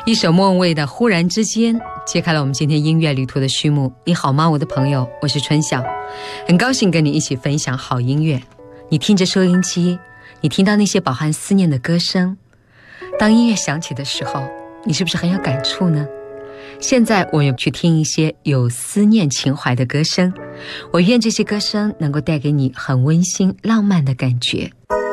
一首莫文蔚的《忽然之间》揭开了我们今天音乐旅途的序幕。你好吗，我的朋友，我是春晓，很高兴跟你一起分享好音乐。你听着收音机，你听到那些饱含思念的歌声，当音乐响起的时候，你是不是很有感触呢？现在我们去听一些有思念情怀的歌声，我愿这些歌声能够带给你很温馨浪漫的感觉。